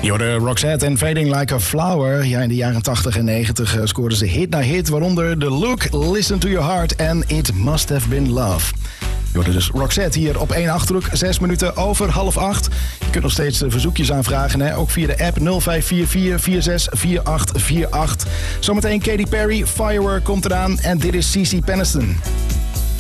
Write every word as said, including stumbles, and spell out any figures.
Jorde Roxette en Fading Like a Flower. Ja, in de jaren tachtig en negentig scoorden ze hit na hit, waaronder The Look, Listen to Your Heart en It Must Have Been Love. Jorde dus Roxette hier op één Achterhoek, zes minuten over half acht. Je kunt nog steeds verzoekjes aanvragen, hè? Ook via de app nul vijf vier vier vier zes vier acht vier acht. Zometeen Katy Perry, Firework komt eraan en dit is C C Peniston.